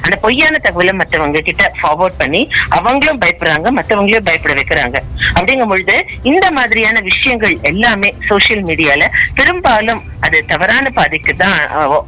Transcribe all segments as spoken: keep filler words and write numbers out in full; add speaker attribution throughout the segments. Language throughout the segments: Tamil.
Speaker 1: அந்த பொய்யான தகவலை மற்றவங்க கிட்ட ஃபார்வர்ட் பண்ணி அவங்களும் பயப்படுறாங்க, மற்றவங்களையும் பயப்பட வைக்கிறாங்க. அப்படிங்கும் பொழுது இந்த மாதிரியான விஷயங்கள் எல்லாமே சோசியல் மீடியால பெரும்பாலும் அது தவறான பாதைக்கு தான்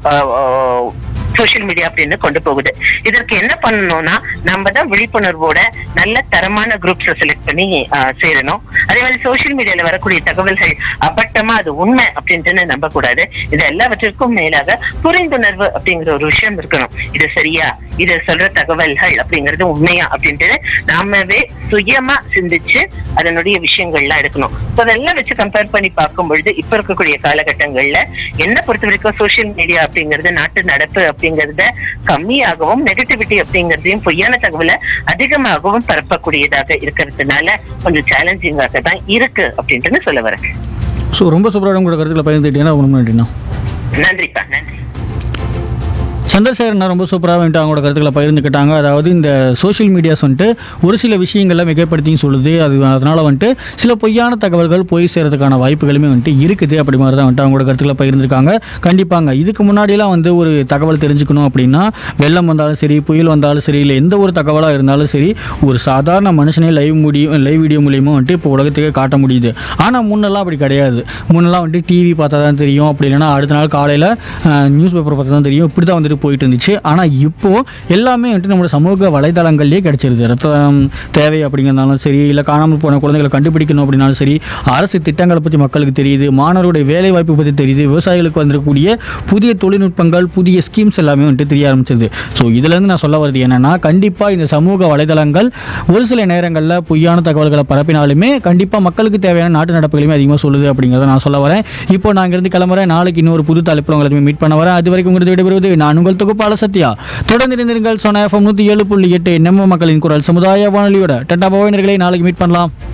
Speaker 1: சோசியல் மீடியா அப்படின்னு கொண்டு போகுது. இதற்கு என்ன பண்ணணும்னா நம்ம தான் விழிப்புணர்வோட நல்ல தரமான குரூப்ஸை செலக்ட் பண்ணி சேரணும். அதே மாதிரி சோசியல் மீடியால வரக்கூடிய தகவல்கள் அப்பட்டமா அது உண்மை அப்படின்ட்டு நம்ப கூடாது. இது எல்லாவற்றிற்கும் மேலாக புரிந்துணர்வு அப்படிங்கிற ஒரு விஷயம் இருக்கணும். இது சரியா, இது சொல்ற தகவல்கள் அப்படிங்கிறது உண்மையா அப்படின்ட்டு நாமவே சுயமா சிந்திச்சு அதனுடைய விஷயங்கள்லாம் இருக்கணும். அதெல்லாம் வச்சு கம்பேர் பண்ணி பார்க்கும் பொழுது இப்ப இருக்கக்கூடிய காலகட்டங்கள்ல என்ன பொறுத்த வரைக்கும் சோசியல் மீடியா அப்படிங்கிறது நாட்டு நடப்பு அப்படிங்கறத கம்மியாகவும், நெகட்டிவிட்டி அப்படிங்கறதையும் பொய்யான தகவலை அதிகமாகவும் பரப்பக்கூடியதாக இருக்கிறதுனால கொஞ்சம் சேலஞ்சிங்காக தான் இருக்கு அப்படின்ட்டு சொல்ல வரேன்.
Speaker 2: ஸோ ரொம்ப சூப்பராக உங்களோட கருத்துல பகிர்ந்துட்டீங்கன்னா ரொம்ப நன்றிண்ணா.
Speaker 1: நன்றிப்பா, நன்றி.
Speaker 2: சந்திரசேகரன் ரொம்ப சூப்பராக வந்துட்டு அவங்களோட கருத்துக்களை பகிர்ந்துக்கிட்டாங்க. அதாவது இந்த சோஷியல் மீடியாஸ் வந்துட்டு ஒரு சில விஷயங்களை மிகைப்படுத்தின்னு சொல்லுது. அது அதனால் வந்துட்டு சில பொய்யான தகவல்கள் போய் சேர்றதுக்கான வாய்ப்புகளுமே வந்துட்டு இருக்குது. அப்படி மாதிரி தான் வந்துட்டு அவங்களோட கருத்துக்களை பகிர்ந்துருக்காங்க. கண்டிப்பாங்க இதுக்கு முன்னாடியெல்லாம் வந்து ஒரு தகவல் தெரிஞ்சுக்கணும் அப்படின்னா வெள்ளம் வந்தாலும் சரி, புயல் வந்தாலும் சரி, இல்லை எந்த ஒரு தகவலாக இருந்தாலும் சரி, ஒரு சாதாரண மனுஷனே லைவ் முடியும் லைவ் வீடியோ மூலியமாக வந்துட்டு இப்போ உலகத்துக்கே காட்ட முடியுது. ஆனால் முன்னெல்லாம் அப்படி கிடையாது. முன்னெல்லாம் வந்துட்டு டிவி பார்த்தா தான் தெரியும், அப்படி இல்லைன்னா அடுத்த நாள் காலையில் நியூஸ் பேப்பர் பார்த்தா தான் தெரியும். இப்படி தான் வந்துட்டு போயிட்டு இருந்துச்சு. ஆனால் இப்போ எல்லாமே வந்துட்டு நம்மளோட சமூக வலைதளங்கள்லேயே கிடைச்சிருது. ரத்தம் தேவை அப்படிங்கிறதுனாலும் சரி, இல்லை காணாமல் போன குழந்தைகளை கண்டுபிடிக்கணும் அப்படின்னாலும் சரி, அரசு திட்டங்களை பற்றி மக்களுக்கு தெரியுது, மாணவருடைய வேலை வாய்ப்பு பற்றி தெரியுது, விவசாயிகளுக்கு வந்திருக்கக்கூடிய புதிய தொழில்நுட்பங்கள், புதிய ஸ்கீம்ஸ் எல்லாமே வந்துட்டு தெரிய ஆரம்பிச்சிருது. ஸோ இதுலேருந்து நான் சொல்ல வருது என்னன்னா, கண்டிப்பாக இந்த சமூக வலைதளங்கள் ஒரு சில நேரங்களில் பொய்யான தகவல்களை பரப்பினாலுமே கண்டிப்பாக மக்களுக்கு தேவையான நாட்டு நடப்புகளையுமே அதிகமாக சொல்லுது அப்படிங்கிறத நான் சொல்ல வரேன். இப்போ நான் இங்கிருந்து கிளம்புறேன். நாளைக்கு இன்னொரு புது தலைப்பில் உங்களை மீட் பண்ண வரேன். அது வரைக்கும் உங்களுக்கு விடைபெறுவது நான் உங்கள் தொகுப்பாளர் சத்யா. தொடர்ந்து இருந்திருங்கள் சோனா எஃப்எம் நூற்றி ஏழு புள்ளி எட்டு நம்ம மக்களின் குரல் சமுதாய வானொலியோட. டட்டா பவனர்களை நாளைக்கு மீட் பண்ணலாம்.